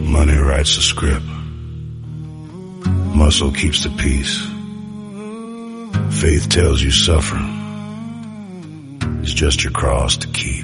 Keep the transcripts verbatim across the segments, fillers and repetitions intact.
Money writes the script. Muscle keeps the peace. Faith tells you suffering is just your cross to keep.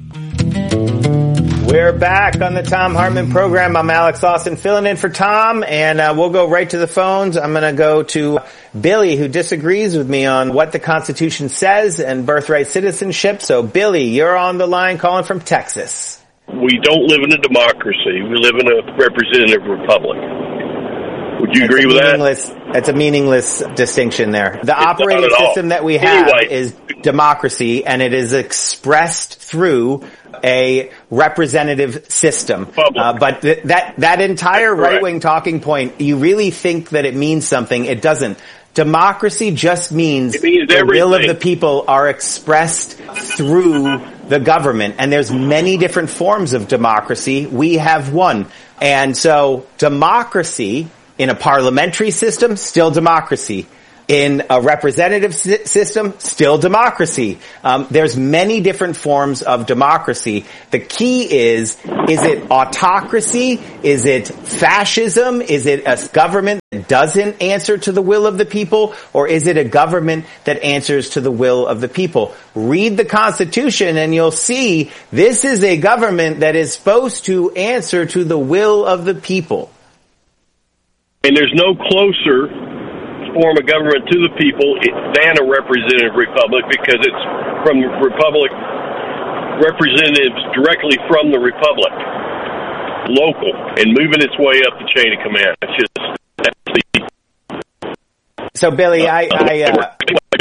We're back on the Thom Hartmann program. I'm Alex Austin filling in for Tom, and uh, we'll go right to the phones. I'm going to go to Billy, who disagrees with me on what the Constitution says and birthright citizenship. So, Billy, you're on the line calling from Texas. We don't live in a democracy. We live in a representative republic. Would you It's agree with meaningless, that? It's a meaningless distinction there. The It's operating not at all. system that we have Anyway. is democracy, and it is expressed through a representative system. Uh, but th- that that entire right-wing talking point, you really think that it means something. It doesn't. Democracy just means, It means the will of everything. the people are expressed through the government. And there's many different forms of democracy. We have one. And so democracy in a parliamentary system, still democracy. In a representative si- system, still democracy. Um, there's many different forms of democracy. The key is, is it autocracy? Is it fascism? Is it a government that doesn't answer to the will of the people? Or is it a government that answers to the will of the people? Read the Constitution and you'll see this is a government that is supposed to answer to the will of the people. And there's no closer form of government to the people than a representative republic, because it's from the republic, representatives directly from the republic, local, and moving its way up the chain of command. That's just that's the. So, Billy, I, I uh,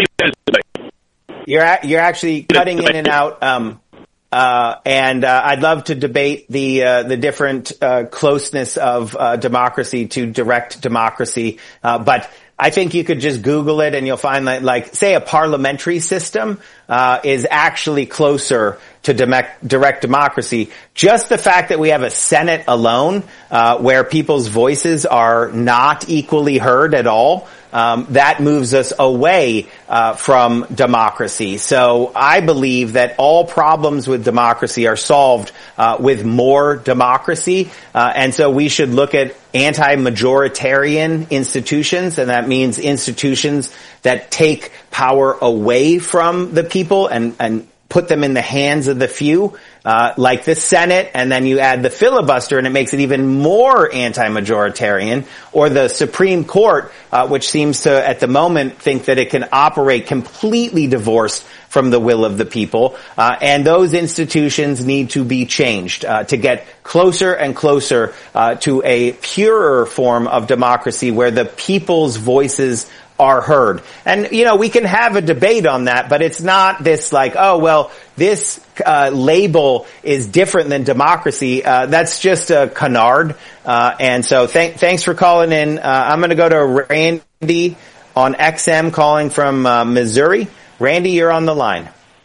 you're a- you're actually cutting in and out. Um, Uh, and, uh, I'd love to debate the, uh, the different, uh, closeness of, uh, democracy to direct democracy. Uh, but I think you could just Google it and you'll find that, like, say a parliamentary system, uh, is actually closer to direct, direct democracy. Just the fact that we have a Senate alone, uh, where people's voices are not equally heard at all, Um, that moves us away uh, from democracy. So I believe that all problems with democracy are solved uh, with more democracy, uh, and so we should look at anti-majoritarian institutions, and that means institutions that take power away from the people and, and put them in the hands of the few, uh, like the Senate, and then you add the filibuster and it makes it even more anti-majoritarian, or the Supreme Court, uh, which seems to, at the moment, think that it can operate completely divorced from the will of the people, uh, and those institutions need to be changed, uh, to get closer and closer, uh, to a purer form of democracy where the people's voices are heard. And, you know, we can have a debate on that, but it's not this like, oh, well, this uh, label is different than democracy. Uh, that's just a canard. Uh, and so th- thanks for calling in. Uh, I'm going to go to Randy on X M calling from uh, Missouri. Randy, you're on the line.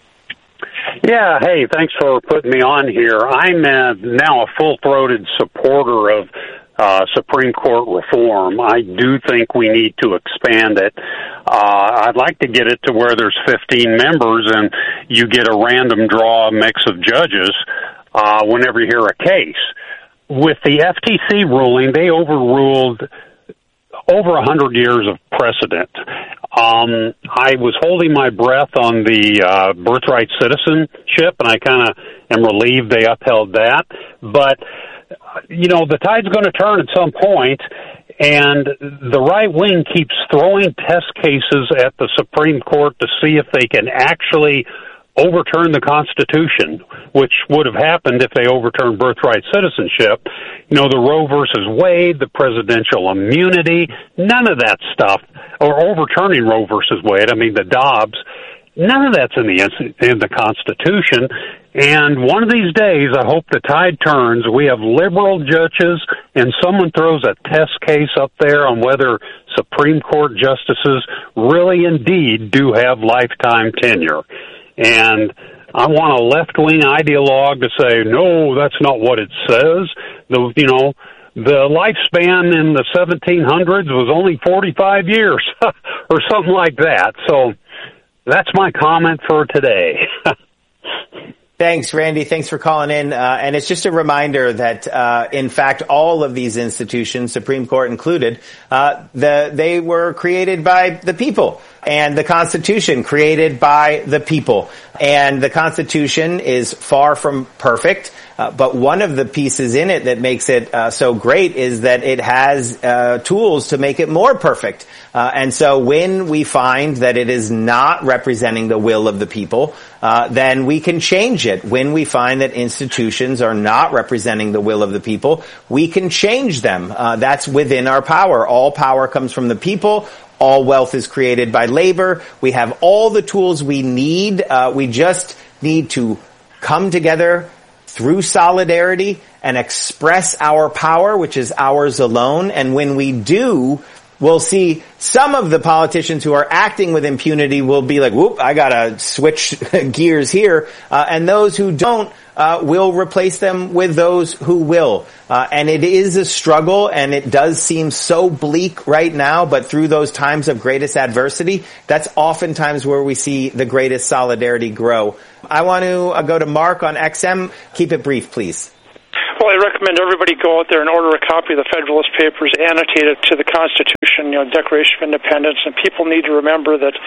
Yeah, hey, thanks for putting me on here. I'm uh, now a full-throated supporter of Uh, Supreme Court reform. I do think we need to expand it. Uh, I'd like to get it to where there's fifteen members and you get a random draw mix of judges uh, whenever you hear a case. With the F T C ruling, they overruled over a hundred years of precedent. Um, I was holding my breath on the uh, birthright citizenship, and I kind of am relieved they upheld that. But you know, the tide's going to turn at some point, and the right wing keeps throwing test cases at the Supreme Court to see if they can actually overturn the Constitution, which would have happened if they overturned birthright citizenship. You know, the Roe versus Wade, the presidential immunity, none of that stuff, or overturning Roe versus Wade, I mean the Dobbs, none of that's in the in the Constitution. And one of these days, I hope the tide turns. We have liberal judges, and someone throws a test case up there on whether Supreme Court justices really indeed do have lifetime tenure. And I want a left-wing ideologue to say, no, that's not what it says. The, you know, the lifespan in the seventeen hundreds was only forty-five years or something like that. So that's my comment for today. Thanks, Randy. Thanks for calling in. Uh, and it's just a reminder that, uh, in fact, all of these institutions, Supreme Court included, uh, the, they were created by the people. And the Constitution created by the people. And the Constitution is far from perfect. Uh, but one of the pieces in it that makes it uh, so great is that it has uh, tools to make it more perfect. Uh, and so when we find that it is not representing the will of the people, uh, then we can change it. When we find that institutions are not representing the will of the people, we can change them. Uh, that's within our power. All power comes from the people. All wealth is created by labor. We have all the tools we need. Uh, we just need to come together through solidarity and express our power, which is ours alone. And when we do, we'll see some of the politicians who are acting with impunity will be like, whoop, I gotta switch gears here. Uh, and those who don't, uh, will replace them with those who will. Uh, and it is a struggle, and it does seem so bleak right now, but through those times of greatest adversity, that's oftentimes where we see the greatest solidarity grow. I want to uh, go to Mark on X M. Keep it brief, please. Well, I recommend everybody go out there and order a copy of the Federalist Papers annotated to the Constitution, you know, Declaration of Independence, and people need to remember that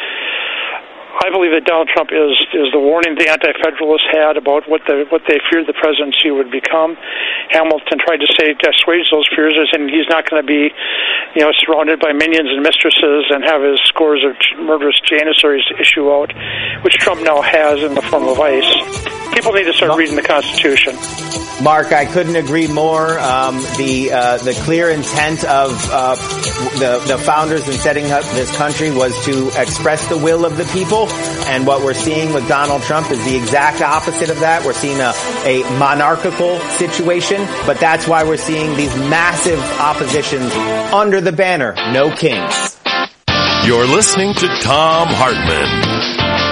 I believe that Donald Trump is is the warning the anti-federalists had about what the what they feared the presidency would become. Hamilton tried to say to assuage those fears, and he's not going to be, you know, surrounded by minions and mistresses and have his scores of murderous janissaries issue out, which Trump now has in the form of ICE. People need to start reading the Constitution. Mark, I couldn't agree more. Um, the uh, the clear intent of uh, the the founders in setting up this country was to express the will of the people, and what we're seeing with Donald Trump is the exact opposite of that. We're seeing a, a monarchical situation, but that's why we're seeing these massive oppositions under the banner, no kings. You're listening to Thom Hartmann.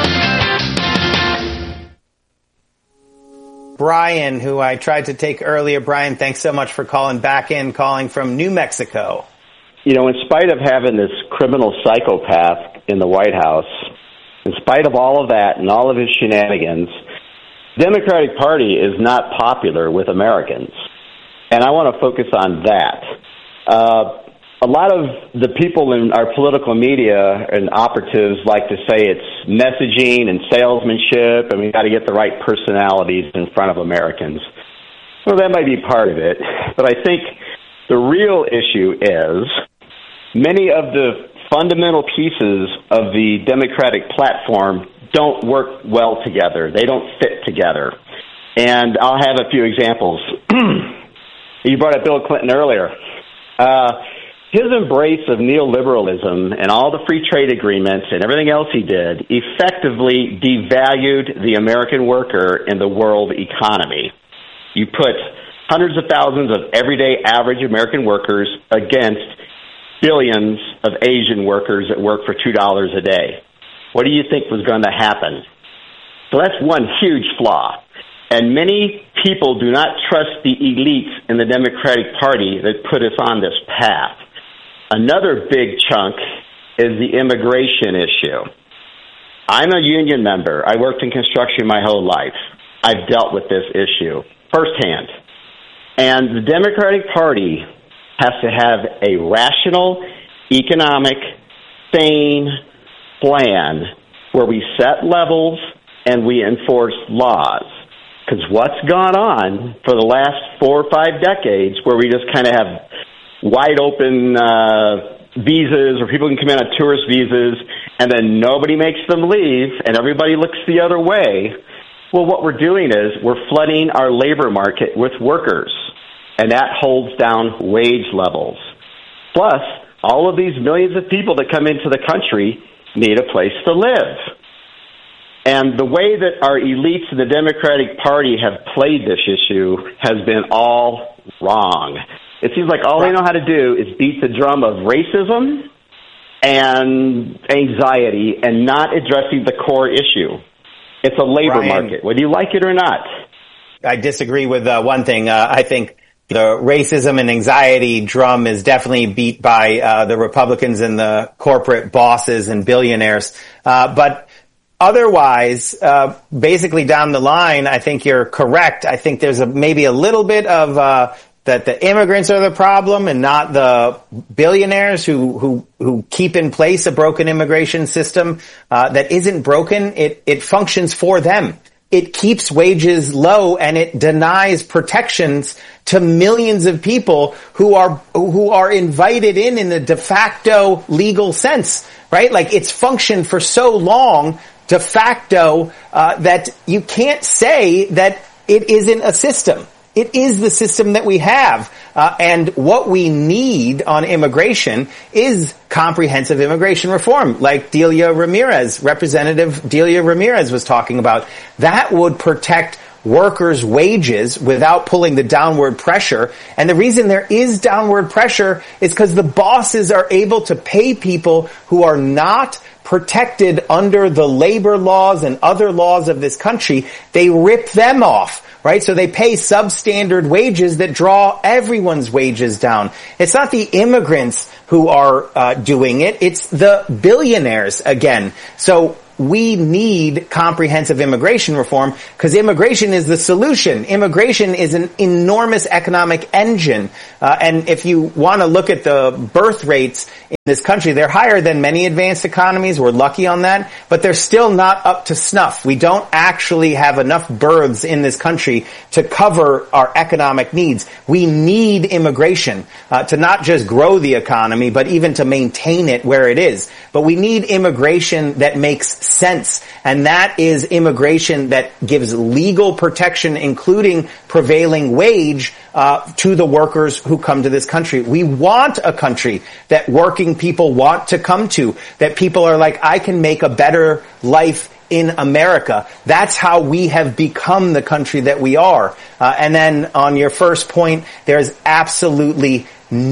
Brian, who I tried to take earlier. Brian, thanks so much for calling back in, calling from New Mexico. You know, in spite of having this criminal psychopath in the White House, in spite of all of that and all of his shenanigans, the Democratic Party is not popular with Americans. And I want to focus on that. Uh, a lot of the people in our political media and operatives like to say it's messaging and salesmanship, and we got to get the right personalities in front of Americans. Well, that might be part of it, but I think the real issue is many of the fundamental pieces of the Democratic platform don't work well together. They don't fit together. And I'll have a few examples. You brought up Bill Clinton earlier. Uh, His embrace of neoliberalism and all the free trade agreements and everything else he did effectively devalued the American worker in the world economy. You put hundreds of thousands of everyday average American workers against billions of Asian workers that work for two dollars a day. What do you think was going to happen? So that's one huge flaw. And many people do not trust the elites in the Democratic Party that put us on this path. Another big chunk is the immigration issue. I'm a union member. I worked in construction my whole life. I've dealt with this issue firsthand. And the Democratic Party has to have a rational, economic, sane plan where we set levels and we enforce laws. Because what's gone on for the last four or five decades where we just kind of have wide open uh, visas, or people can come in on tourist visas, and then nobody makes them leave, and everybody looks the other way. Well, what we're doing is we're flooding our labor market with workers, and that holds down wage levels. Plus, all of these millions of people that come into the country need a place to live. And the way that our elites in the Democratic Party have played this issue has been all wrong. It seems like all they know how to do is beat the drum of racism and anxiety and not addressing the core issue. It's a labor Brian, market, whether you like it or not. I disagree with uh, one thing. Uh, I think the racism and anxiety drum is definitely beat by uh, the Republicans and the corporate bosses and billionaires. Uh, but otherwise, uh, basically down the line, I think you're correct. I think there's a, maybe a little bit of, uh, that the immigrants are the problem and not the billionaires who, who, who keep in place a broken immigration system, uh, that isn't broken. It, it functions for them. It keeps wages low and it denies protections to millions of people who are, who are invited in in the de facto legal sense, right? Like it's functioned for so long de facto, uh, that you can't say that it isn't a system. It is the system that we have. Uh, and what we need on immigration is comprehensive immigration reform, like Delia Ramirez, Representative Delia Ramirez was talking about. That would protect workers' wages without pulling the downward pressure. And the reason there is downward pressure is because the bosses are able to pay people who are not protected under the labor laws and other laws of this country. They rip them off. Right? So they pay substandard wages that draw everyone's wages down. It's not the immigrants who are uh, doing it. It's the billionaires again. So we need comprehensive immigration reform because immigration is the solution. Immigration is an enormous economic engine. Uh, and if you want to look at the birth rates in this country, they're higher than many advanced economies. We're lucky on that, but they're still not up to snuff. We don't actually have enough births in this country to cover our economic needs. We need immigration uh, to not just grow the economy, but even to maintain it where it is. But we need immigration that makes sense, and that is immigration that gives legal protection, including prevailing wage, uh, to the workers who come to this country. We want a country that working people want to come to, that people are like, I can make a better life in America. That's how we have become the country that we are. Uh, and then on your first point, there's absolutely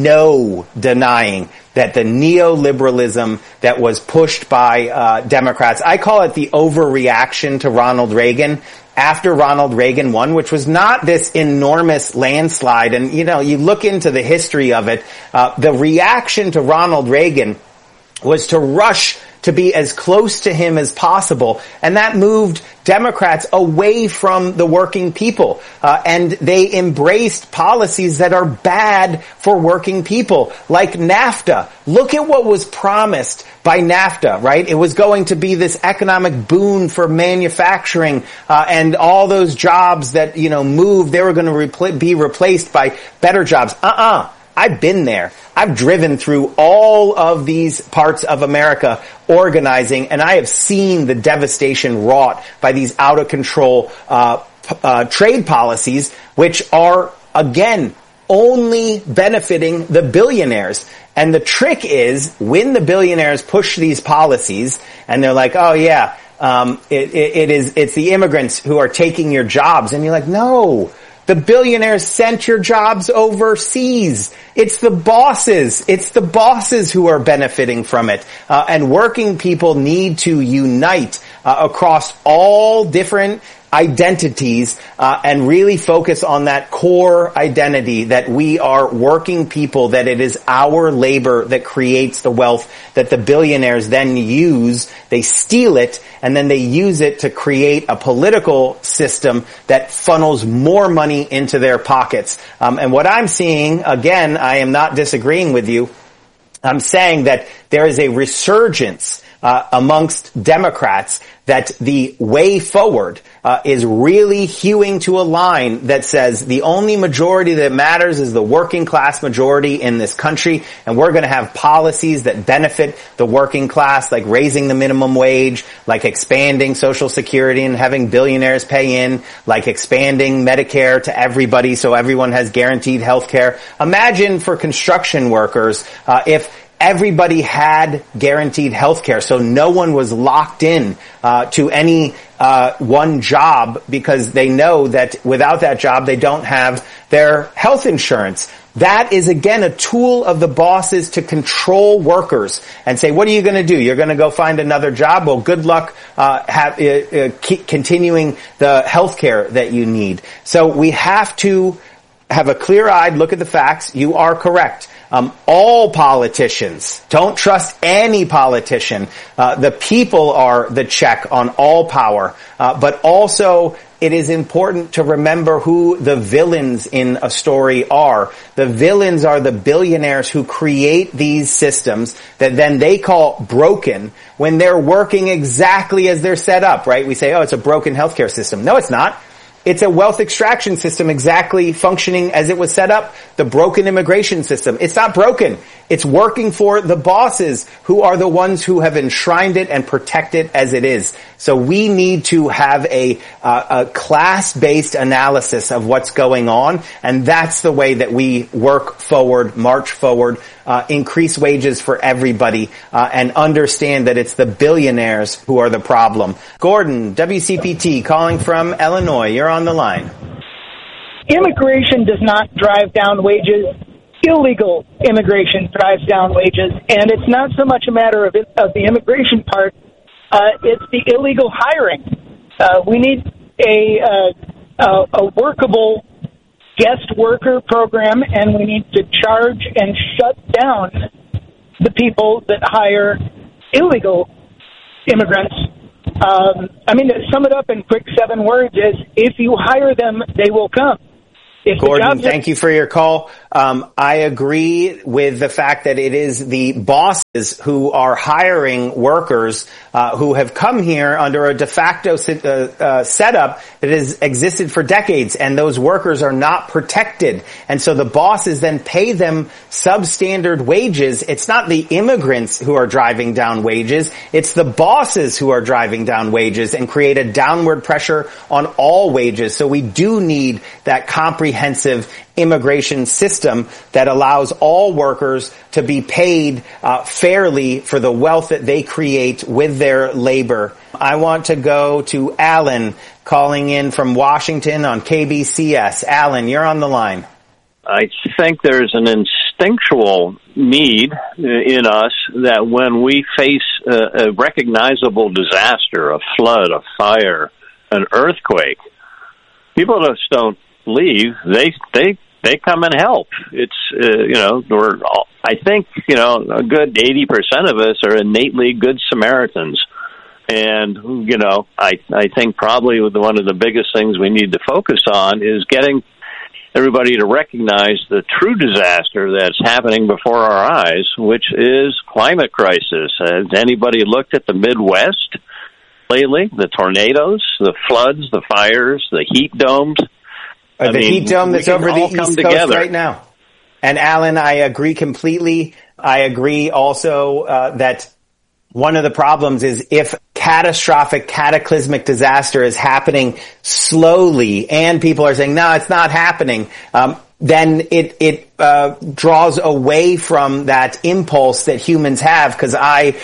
no denying that the neoliberalism that was pushed by uh Democrats, I call it the overreaction to Ronald Reagan. After Ronald Reagan won, which was not this enormous landslide, and you know, you look into the history of it, uh the reaction to Ronald Reagan was to rush to be as close to him as possible, and that moved Democrats away from the working people, uh, and they embraced policies that are bad for working people, like NAFTA. Look at what was promised by NAFTA, right? It was going to be this economic boon for manufacturing, uh, and all those jobs that, you know, moved, they were going to repl- be replaced by better jobs. Uh-uh. I've been there. I've driven through all of these parts of America organizing, and I have seen the devastation wrought by these out of control uh, p- uh trade policies, which are, again, only benefiting the billionaires. And the trick is, when the billionaires push these policies, and they're like, oh yeah, um, it, it, it is, it's the immigrants who are taking your jobs, and you're like, no. The billionaires sent your jobs overseas. It's the bosses. It's the bosses who are benefiting from it. Uh, and working people need to unite uh, across all different identities uh, and really focus on that core identity that we are working people, that it is our labor that creates the wealth that the billionaires then use. They steal it and then they use it to create a political system that funnels more money into their pockets. Um, and what I'm seeing, again, I am not disagreeing with you. I'm saying that there is a resurgence uh, amongst Democrats that the way forward uh, is really hewing to a line that says the only majority that matters is the working class majority in this country, and we're going to have policies that benefit the working class, like raising the minimum wage, like expanding Social Security and having billionaires pay in, like expanding Medicare to everybody so everyone has guaranteed health care. Imagine for construction workers uh, if everybody had guaranteed health care, so no one was locked in uh, to any uh, one job because they know that without that job they don't have their health insurance. That is, again, a tool of the bosses to control workers and say, what are you going to do? You're going to go find another job? Well, good luck uh, have, uh, uh, keep continuing the health care that you need. So we have to have a clear-eyed look at the facts. You are correct. Um, all politicians, don't trust any politician. Uh, the people are the check on all power. Uh, but also, it is important to remember who the villains in a story are. The villains are the billionaires who create these systems that then they call broken when they're working exactly as they're set up, right? We say, oh, it's a broken healthcare system. No, it's not. It's a wealth extraction system exactly functioning as it was set up. The broken immigration system. It's not broken. It's working for the bosses who are the ones who have enshrined it and protect it as it is. So we need to have a, uh, a class-based analysis of what's going on, and that's the way that we work forward, march forward, uh, increase wages for everybody, uh, and understand that it's the billionaires who are the problem. Gordon, W C P T, calling from Illinois. You're on the line. Immigration does not drive down wages. Illegal immigration drives down wages, and it's not so much a matter of, it, of the immigration part. Uh, it's the illegal hiring. Uh, we need a, uh, a workable guest worker program, and we need to charge and shut down the people that hire illegal immigrants. Um, I mean, to sum it up in quick seven words is, if you hire them, they will come. If Gordon, thank you for your call. Um, I agree with the fact that it is the bosses who are hiring workers uh, who have come here under a de facto uh, uh, setup that has existed for decades, and those workers are not protected. And so the bosses then pay them substandard wages. It's not the immigrants who are driving down wages. It's the bosses who are driving down wages and create a downward pressure on all wages. So we do need that comprehensive immigration system that allows all workers to be paid uh, fairly for the wealth that they create with their labor. I want to go to Alan, calling in from Washington on K B C S. Alan, you're on the line. I think there's an instinctual need in us that when we face a, a recognizable disaster, a flood, a fire, an earthquake, people just don't leave. They they they come and help. It's uh, you know, we're all, I think you know a good eighty percent of us are innately good Samaritans, and you know I I think probably one of the biggest things we need to focus on is getting everybody to recognize the true disaster that's happening before our eyes, which is climate crisis. Has anybody looked at the Midwest lately? The tornadoes, the floods, the fires, the heat domes. Uh, the I mean, heat dome that's over the East Coast together right now. And Alan, I agree completely. I agree also uh, that one of the problems is if catastrophic, cataclysmic disaster is happening slowly and people are saying, no, it's not happening, um, then it, it uh, draws away from that impulse that humans have, because I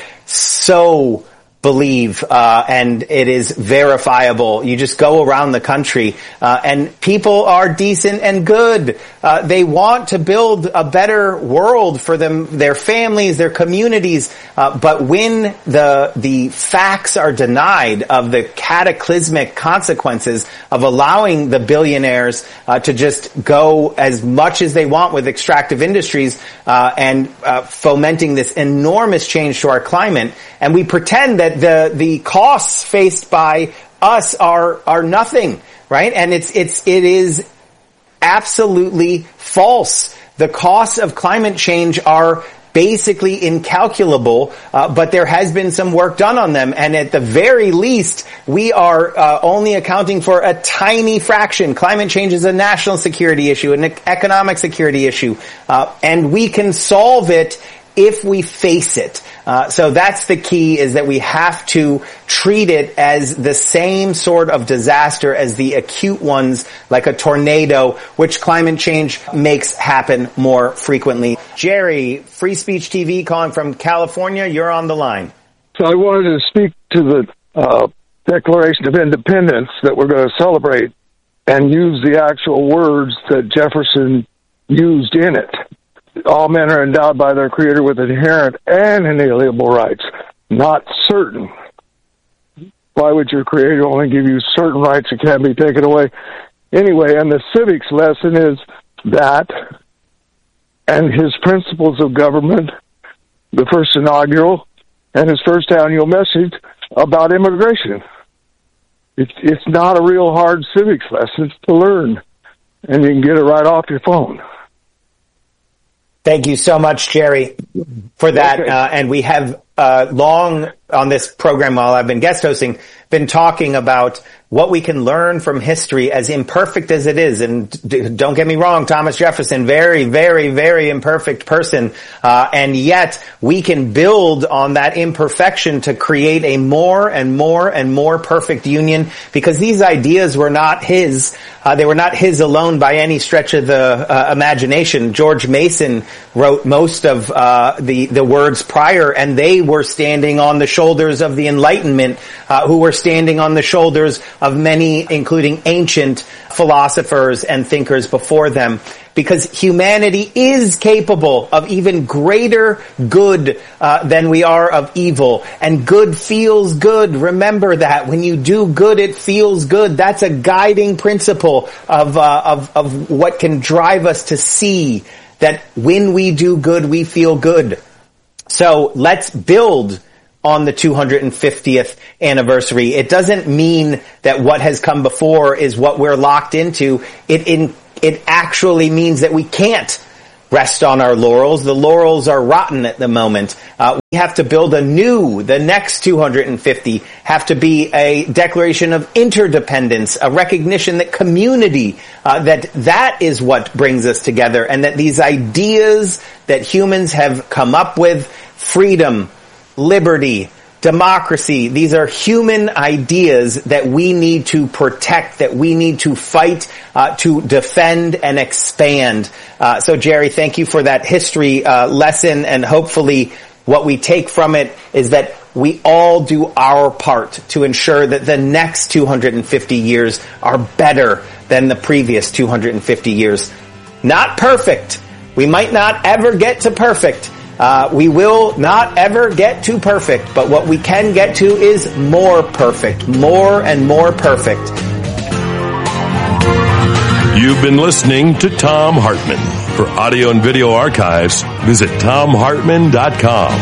so believe, uh, and it is verifiable. You just go around the country, uh, and people are decent and good. Uh, they want to build a better world for them, their families, their communities. Uh, but when the, the facts are denied of the cataclysmic consequences of allowing the billionaires, uh, to just go as much as they want with extractive industries, uh, and, uh, fomenting this enormous change to our climate, and we pretend that the the costs faced by us are are nothing, right? And it's it's it is absolutely false. The costs of climate change are basically incalculable, uh, but there has been some work done on them, and at the very least, we are uh, only accounting for a tiny fraction. Climate change is a national security issue, an economic security issue, uh, and we can solve it if we face it. Uh, so that's the key, is that we have to treat it as the same sort of disaster as the acute ones, like a tornado, which climate change makes happen more frequently. Jerry, Free Speech T V, calling from California. You're on the line. So I wanted to speak to the uh, Declaration of Independence that we're going to celebrate and use the actual words that Jefferson used in it. All men are endowed by their Creator with inherent and inalienable rights, not certain. Why would your Creator only give you certain rights that can't be taken away? Anyway, and the civics lesson is that and his principles of government, the first inaugural, and his first annual message about immigration. It's, it's not a real hard civics lesson to learn, and you can get it right off your phone. Thank you so much, Jerry, for that. Okay. Uh, and we have uh, long on this program, while I've been guest hosting, been talking about what we can learn from history, as imperfect as it is. And d- don't get me wrong, Thomas Jefferson, very, very, very imperfect person. Uh, and yet we can build on that imperfection to create a more and more and more perfect union, because these ideas were not his. Uh, they were not his alone by any stretch of the uh, imagination. George Mason wrote most of uh, the, the words prior, and they were standing on the shoulders of the Enlightenment, uh, who were standing on the shoulders of many, including ancient philosophers and thinkers before them. Because humanity is capable of even greater good uh, than we are of evil. And good feels good. Remember that. When you do good, it feels good. That's a guiding principle of, uh, of, of what can drive us to see that when we do good, we feel good. So let's build on the two hundred fiftieth anniversary. It doesn't mean that what has come before is what we're locked into. It in, it actually means that we can't rest on our laurels. The laurels are rotten at the moment. Uh, we have to build a new, the next two hundred fifty have to be a declaration of interdependence, a recognition that community, uh, that that is what brings us together, and that these ideas that humans have come up with, freedom, liberty, democracy, these are human ideas that we need to protect, that we need to fight, uh, to defend and expand. Uh, so Jerry, thank you for that history uh, lesson, and hopefully what we take from it is that we all do our part to ensure that the next two hundred fifty years are better than the previous two hundred fifty years. Not perfect. We might not ever get to perfect. Uh, we will not ever get to perfect, but what we can get to is more perfect, more and more perfect. You've been listening to Thom Hartmann. For audio and video archives, visit tom hartmann dot com.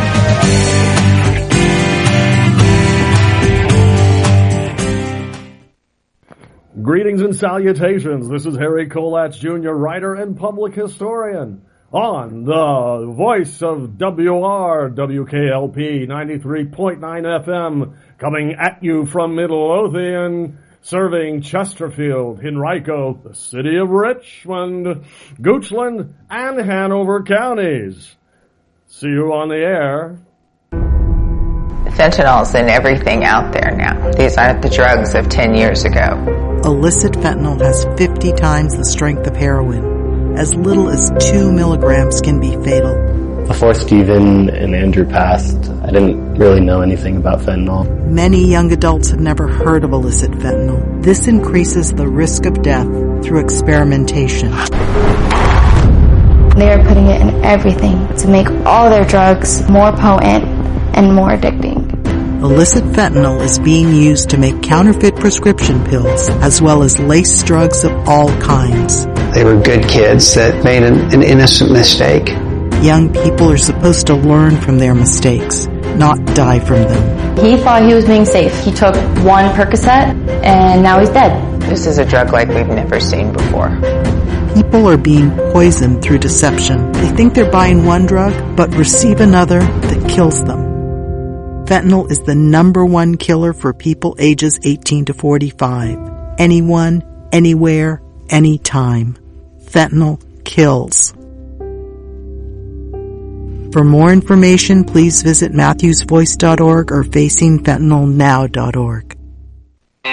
Greetings and salutations. This is Harry Kolatz, Junior writer and public historian, on the voice of W R W K L P ninety-three point nine F M, coming at you from Midlothian, serving Chesterfield, Henrico, the city of Richmond, Goochland, and Hanover counties. See you on the air. Fentanyl's in everything out there now. These aren't the drugs of ten years ago. Illicit fentanyl has fifty times the strength of heroin. As little as two milligrams can be fatal. Before Stephen and Andrew passed, I didn't really know anything about fentanyl. Many young adults have never heard of illicit fentanyl. This increases the risk of death through experimentation. They are putting it in everything to make all their drugs more potent and more addicting. Illicit fentanyl is being used to make counterfeit prescription pills, as well as lace drugs of all kinds. They were good kids that made an, an innocent mistake. Young people are supposed to learn from their mistakes, not die from them. He thought he was being safe. He took one Percocet, and now he's dead. This is a drug like we've never seen before. People are being poisoned through deception. They think they're buying one drug, but receive another that kills them. Fentanyl is the number one killer for people ages eighteen to forty-five. Anyone, anywhere, anytime. Fentanyl kills. For more information, please visit matthews voice dot org or facing fentanyl now dot org.